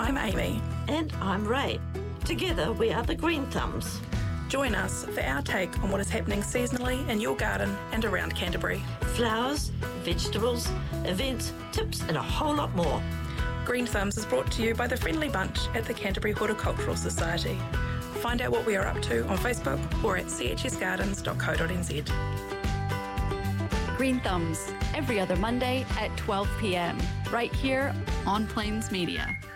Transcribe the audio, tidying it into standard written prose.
I'm Amy. And I'm Ray. Together we are the Green Thumbs. Join us for our take on what is happening seasonally in your garden and around Canterbury. Flowers, vegetables, events, tips and a whole lot more. Green Thumbs is brought to you by the Friendly Bunch at the Canterbury Horticultural Society. Find out what we are up to on Facebook or at chsgardens.co.nz. Green Thumbs, every other Monday at 12 p.m, right here on Plains Media.